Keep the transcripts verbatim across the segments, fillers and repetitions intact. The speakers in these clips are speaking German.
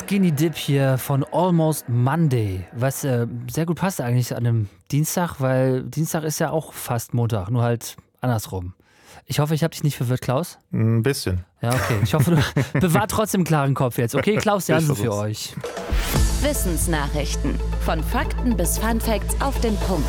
Skinny Dip hier von Almost Monday, was äh, sehr gut passt eigentlich an einem Dienstag, weil Dienstag ist ja auch fast Montag, nur halt andersrum. Ich hoffe, ich habe dich nicht verwirrt, Klaus. Ein bisschen. Ja, okay. Ich hoffe, du bewahrt trotzdem einen klaren Kopf jetzt. Okay, Klaus Jansen für euch. Wissensnachrichten. Von Fakten bis Funfacts auf den Punkt.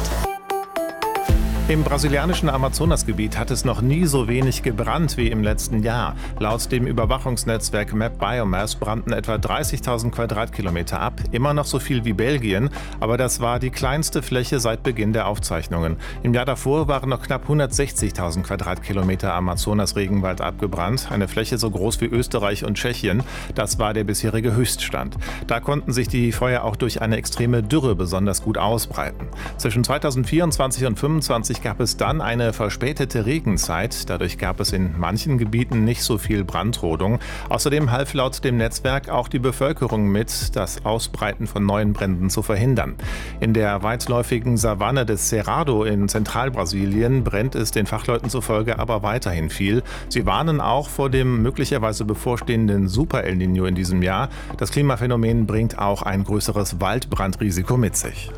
Im brasilianischen Amazonasgebiet hat es noch nie so wenig gebrannt wie im letzten Jahr. Laut dem Überwachungsnetzwerk Map Biomass brannten etwa dreißigtausend Quadratkilometer ab. Immer noch so viel wie Belgien, aber das war die kleinste Fläche seit Beginn der Aufzeichnungen. Im Jahr davor waren noch knapp hundertsechzigtausend Quadratkilometer Amazonas-Regenwald abgebrannt. Eine Fläche so groß wie Österreich und Tschechien. Das war der bisherige Höchststand. Da konnten sich die Feuer auch durch eine extreme Dürre besonders gut ausbreiten. Zwischen zweitausendvierundzwanzig und zweitausendfünfundzwanzig gab es dann eine verspätete Regenzeit. Dadurch gab es in manchen Gebieten nicht so viel Brandrodung. Außerdem half laut dem Netzwerk auch die Bevölkerung mit, das Ausbreiten von neuen Bränden zu verhindern. In der weitläufigen Savanne des Cerrado in Zentralbrasilien brennt es den Fachleuten zufolge aber weiterhin viel. Sie warnen auch vor dem möglicherweise bevorstehenden Super-El Niño in diesem Jahr. Das Klimaphänomen bringt auch ein größeres Waldbrandrisiko mit sich.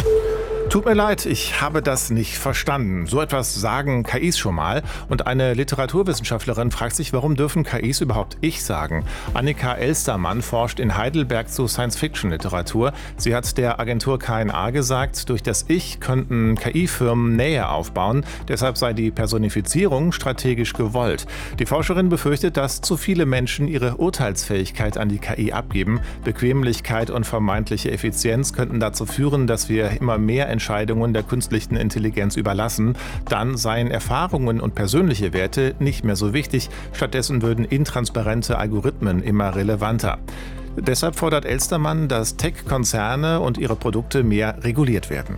Tut mir leid, ich habe das nicht verstanden. So etwas sagen K Is schon mal. Und eine Literaturwissenschaftlerin fragt sich, warum dürfen K Is überhaupt Ich sagen? Annika Elstermann forscht in Heidelberg zu Science-Fiction-Literatur. Sie hat der Agentur K N A gesagt, durch das Ich könnten K I-Firmen Nähe aufbauen. Deshalb sei die Personifizierung strategisch gewollt. Die Forscherin befürchtet, dass zu viele Menschen ihre Urteilsfähigkeit an die K I abgeben. Bequemlichkeit und vermeintliche Effizienz könnten dazu führen, dass wir immer mehr Entscheidungen der künstlichen Intelligenz überlassen, dann seien Erfahrungen und persönliche Werte nicht mehr so wichtig, stattdessen würden intransparente Algorithmen immer relevanter. Deshalb fordert Elstermann, dass Tech-Konzerne und ihre Produkte mehr reguliert werden.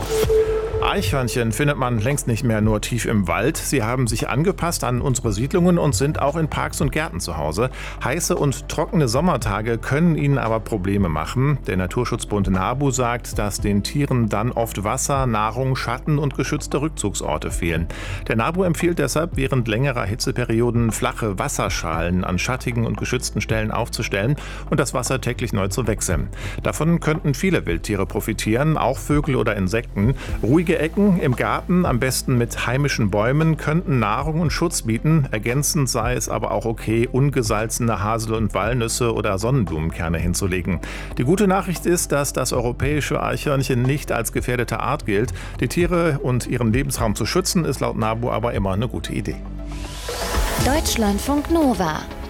Eichhörnchen findet man längst nicht mehr nur tief im Wald. Sie haben sich angepasst an unsere Siedlungen und sind auch in Parks und Gärten zu Hause. Heiße und trockene Sommertage können ihnen aber Probleme machen. Der Naturschutzbund NABU sagt, dass den Tieren dann oft Wasser, Nahrung, Schatten und geschützte Rückzugsorte fehlen. Der NABU empfiehlt deshalb, während längerer Hitzeperioden flache Wasserschalen an schattigen und geschützten Stellen aufzustellen und das Wasser täglich neu zu wechseln. Davon könnten viele Wildtiere profitieren, auch Vögel oder Insekten. Ruhige Ecken im Garten, am besten mit heimischen Bäumen, könnten Nahrung und Schutz bieten. Ergänzend sei es aber auch okay, ungesalzene Hasel- und Walnüsse oder Sonnenblumenkerne hinzulegen. Die gute Nachricht ist, dass das europäische Eichhörnchen nicht als gefährdete Art gilt. Die Tiere und ihren Lebensraum zu schützen, ist laut NABU aber immer eine gute Idee. Deutschlandfunk Nova